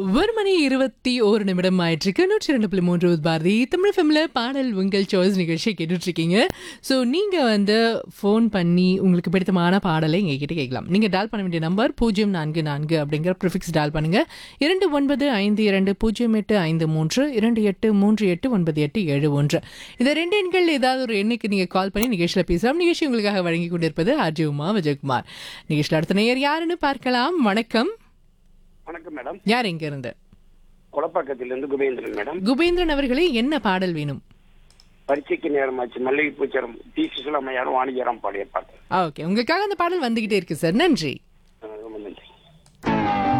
ஒரு மணி 21 ஆயிட்டிருக்கு. 102.3 பாரதி தமிழ் ஃபிலிம்ல பாடல் உங்கள் சாய்ஸ் நிகழ்ச்சியை கேட்டுட்டு இருக்கீங்க. ஸோ நீங்கள் ஃபோன் பண்ணி உங்களுக்கு பிடித்தமான பாடலை எங்ககிட்ட கேட்கலாம். நீங்கள் டால் பண்ண வேண்டிய நம்பர் 044 அப்படிங்கிற ப்ரிஃபிக்ஸ் டால் பண்ணுங்க. 29520853 28389871. இந்த 2 எண்கள் ஏதாவது ஒரு எண்ணுக்கு நீங்கள் கால் பண்ணி நிகழ்ச்சியில் பேசலாம். நிகழ்ச்சி உங்களுக்காக வழங்கி கொண்டிருப்பது ஆர்ஜி உமா விஜயகுமார். நிகழ்ச்சியில் அடுத்த நேயர் யாருன்னு பார்க்கலாம். வணக்கம். வணக்கம் மேடம். யார் எங்க இருந்து? கொடப்பாக்கத்திலிருந்து குபேந்திரன் மேடம். குபேந்திரன் அவர்களே, என்ன பாடல் வேணும்? பரீட்சைக்கு நேரமாச்சு மல்லிகை பூச்சரம் டி சுசலாமையாரும் வாணிஜராம் பாடிய பாட்டு. ஓகே, உங்களுக்காக அந்த பாடல் வந்துகிட்டே இருக்கு சார். நன்றி. ரொம்ப நன்றி.